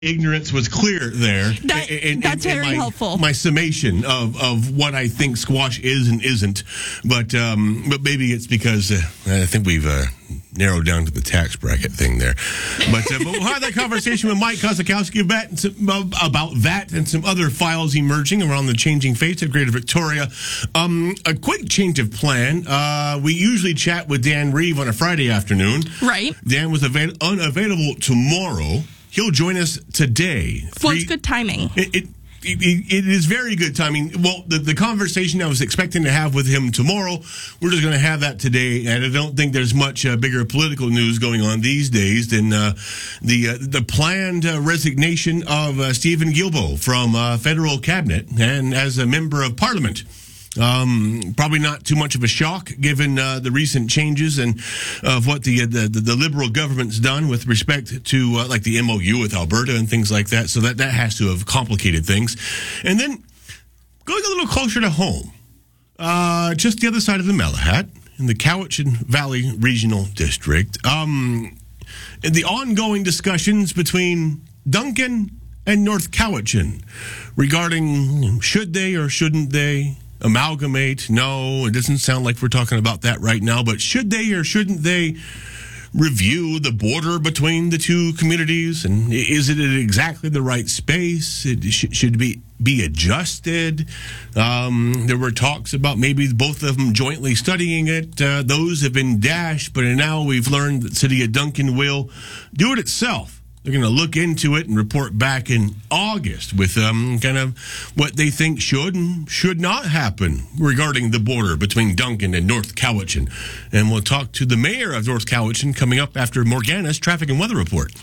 ignorance was clear there. That's very helpful. My summation of what I think squash is and isn't, but maybe it's because I think we've narrowed down to the tax bracket thing there. But we'll have that conversation with Mike Kozakowski about that and some other files emerging around the changing face of Greater Victoria. A quick change of plan. We usually chat with Dan Reeve on a Friday afternoon. Right. Dan was unavailable tomorrow. He'll join us today. Well, it's good timing. It is very good timing. Well, the conversation I was expecting to have with him tomorrow, we're just going to have that today. And I don't think there's much bigger political news going on these days than the planned resignation of Stephen Guilbeault from federal cabinet and as a member of parliament. Probably not too much of a shock given the recent changes and of what the Liberal government's done with respect to like the MOU with Alberta and things like that. So that has to have complicated things. And then going a little closer to home, just the other side of the Malahat in the Cowichan Valley Regional District, the ongoing discussions between Duncan and North Cowichan regarding should they or shouldn't they amalgamate. No, it doesn't sound like we're talking about that right now, but should they or shouldn't they review the border between the two communities? And is it at exactly the right space? It should be adjusted. There were talks about maybe both of them jointly studying it. Those have been dashed, but now we've learned that the City of Duncan will do it itself. They're going to look into it and report back in August with kind of what they think should and should not happen regarding the border between Duncan and North Cowichan. And we'll talk to the mayor of North Cowichan coming up after Morgana's traffic and weather report.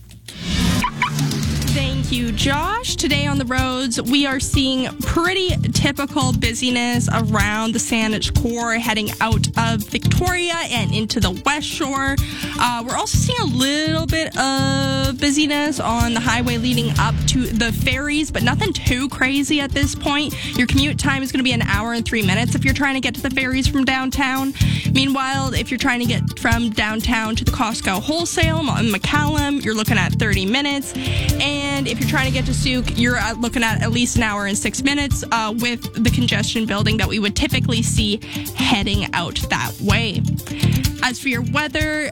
Thank you, Josh. Today on the roads, we are seeing pretty typical busyness around the Saanich Core heading out of Victoria and into the West Shore. We're also seeing a little bit of busyness on the highway leading up to the ferries, but nothing too crazy at this point. Your commute time is going to be an hour and 3 minutes if you're trying to get to the ferries from downtown. Meanwhile, if you're trying to get from downtown to the Costco Wholesale in McCallum, you're looking at 30 minutes. And if you're trying to get to Souk, you're looking at least an hour and 6 minutes with the congestion building that we would typically see heading out that way. As for your weather,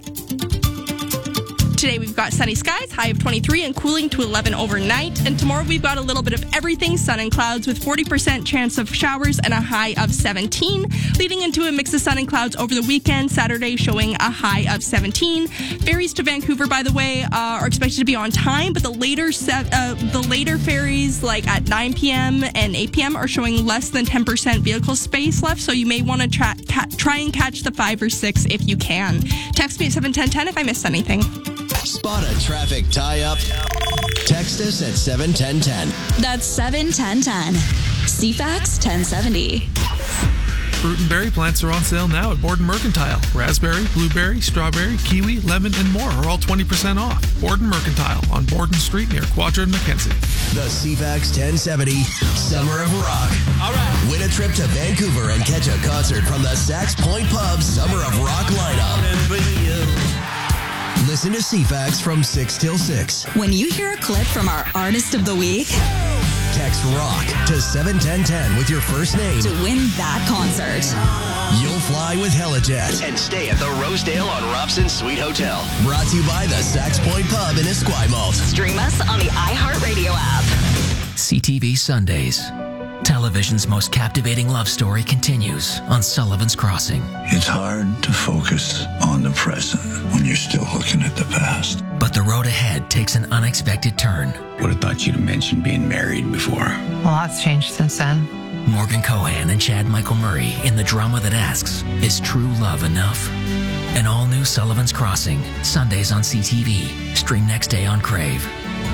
today we've got sunny skies, high of 23 and cooling to 11 overnight. And tomorrow we've got a little bit of everything, sun and clouds with 40% chance of showers and a high of 17. Leading into a mix of sun and clouds over the weekend, Saturday showing a high of 17. Ferries to Vancouver, by the way, are expected to be on time, but the later ferries like at 9 p.m. and 8 p.m. are showing less than 10% vehicle space left, so you may want to try and catch the 5 or 6 if you can. Text me at 71010 if I missed anything. Spot a traffic tie-up. Text us at 71010. That's 71010. CFAX 1070. Fruit and berry plants are on sale now at Borden Mercantile. Raspberry, blueberry, strawberry, kiwi, lemon, and more are all 20% off. Borden Mercantile on Borden Street near Quadra and Mackenzie. The CFAX 1070 Summer of Rock. All right. Win a trip to Vancouver and catch a concert from the Sax Point Pub Summer of Rock lineup. Listen to CFAX from 6 till 6. When you hear a clip from our Artist of the Week, text ROCK to 71010 with your first name to win that concert. You'll fly with Helijet and stay at the Rosedale on Robson Suite Hotel. Brought to you by the Sax Point Pub in Esquimalt. Stream us on the iHeartRadio app. CTV Sundays. Television's most captivating love story continues on Sullivan's Crossing. It's hard to focus on the present when you're still looking at the past. But the road ahead takes an unexpected turn. Would have thought you'd have mentioned being married before. Well, that's changed since then. Morgan Cohan and Chad Michael Murray in the drama that asks, is true love enough? An all-new Sullivan's Crossing, Sundays on CTV. Stream next day on Crave.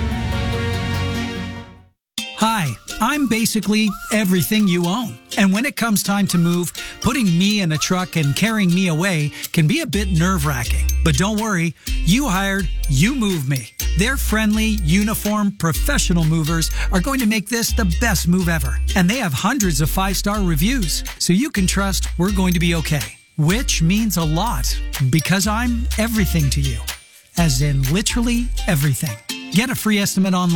Hi, I'm basically everything you own. And when it comes time to move, putting me in a truck and carrying me away can be a bit nerve-wracking. But don't worry, You Hired, You Move Me. Their friendly, uniform, professional movers are going to make this the best move ever. And they have hundreds of 5-star reviews, so you can trust we're going to be okay. Which means a lot, because I'm everything to you. As in literally everything. Get a free estimate online.